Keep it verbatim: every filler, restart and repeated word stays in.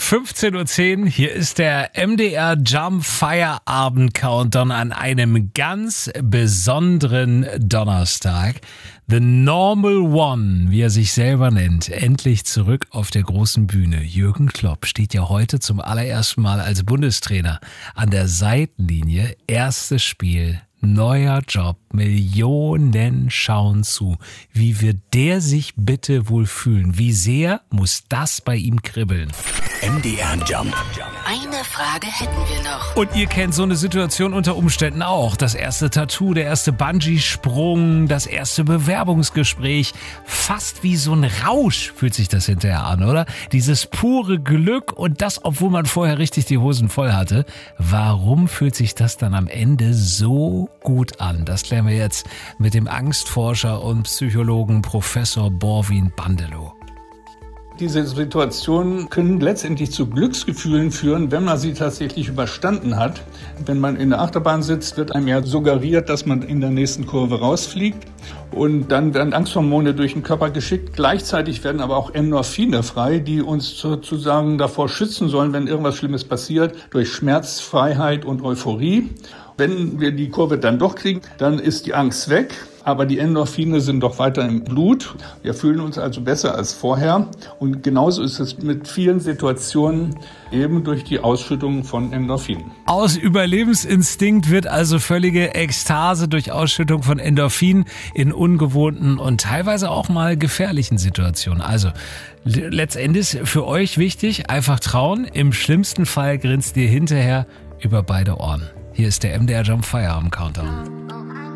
fünfzehn Uhr zehn, hier ist der M D R Jump Feierabend Countdown an einem ganz besonderen Donnerstag. The Normal One, wie er sich selber nennt, endlich zurück auf der großen Bühne. Jürgen Klopp steht ja heute zum allerersten Mal als Bundestrainer an der Seitenlinie. Erstes Spiel, neuer Job, Millionen schauen zu. Wie wird der sich bitte wohl fühlen? Wie sehr muss das bei ihm kribbeln? M D R Jump. Eine Frage hätten wir noch. Und ihr kennt so eine Situation unter Umständen auch. Das erste Tattoo, der erste Bungee-Sprung, das erste Bewerbungsgespräch. Fast wie so ein Rausch fühlt sich das hinterher an, oder? Dieses pure Glück und das, obwohl man vorher richtig die Hosen voll hatte. Warum fühlt sich das dann am Ende so gut an? Das klären wir jetzt mit dem Angstforscher und Psychologen Professor Borwin Bandelow. Diese Situationen können letztendlich zu Glücksgefühlen führen, wenn man sie tatsächlich überstanden hat. Wenn man in der Achterbahn sitzt, wird einem ja suggeriert, dass man in der nächsten Kurve rausfliegt. Und dann werden Angsthormone durch den Körper geschickt. Gleichzeitig werden aber auch Endorphine frei, die uns sozusagen davor schützen sollen, wenn irgendwas Schlimmes passiert, durch Schmerzfreiheit und Euphorie. Wenn wir die Kurve dann doch kriegen, dann ist die Angst weg. Aber die Endorphine sind doch weiter im Blut. Wir fühlen uns also besser als vorher. Und genauso ist es mit vielen Situationen eben durch die Ausschüttung von Endorphinen. Aus Überlebensinstinkt wird also völlige Ekstase durch Ausschüttung von Endorphinen in ungewohnten und teilweise auch mal gefährlichen Situationen. Also letztendlich für euch wichtig, einfach trauen. Im schlimmsten Fall grinst ihr hinterher über beide Ohren. Hier ist der M D R Jump Feierabend Countdown.